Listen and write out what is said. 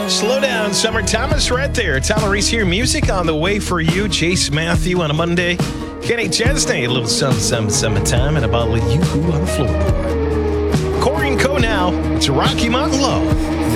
Slow down, Summer Thomas right there. Tyler Reese here. Music on the way for you. Chase Matthew on a Monday. Kenny Chesney, a little summertime, and a bottle of Yoo-Hoo on the floorboard. Corey and Co now. It's Rocky Mountain Love.